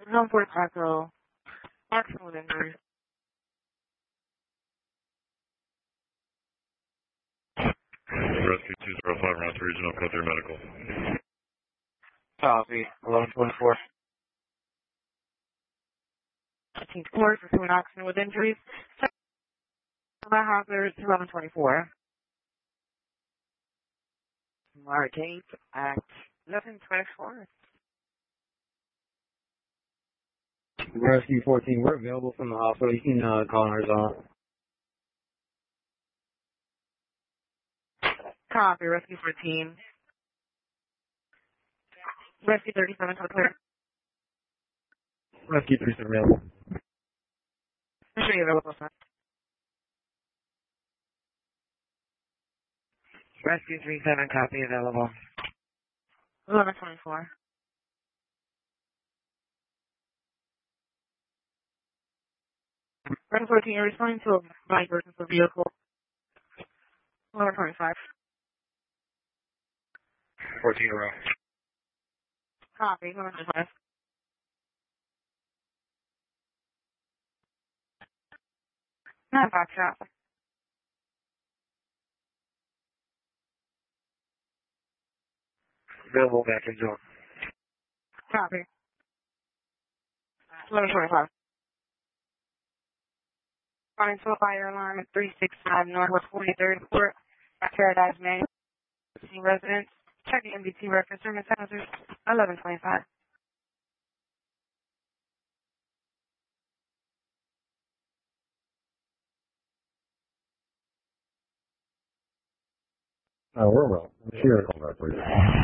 Zone 4 Taco. Action with injury. Rescue 205, round 3, regional code 3 medical. Copy. 1124. 15-4 for an accident with injuries. Hazard 1124. Mark 8 at 1124. Rescue 14, we're available from the hospital. You can call on horizontal. Copy, Rescue 14. Rescue 37 for clear. Rescue 3 is available. I'm sure you're available, sir. Rescue 37, copy available. 1124. Rescue 14, you're responding to a bike versus a vehicle. 1125. 14 row. Copy, 1125. Not back traffic. Available back in zone. Copy. 1125. Responding to a fire alarm at 365 Northwest 43rd Court at Paradise Manor. Residents. Check the MBT reference room and hazard 1125. We're well. Sure. Call back, please.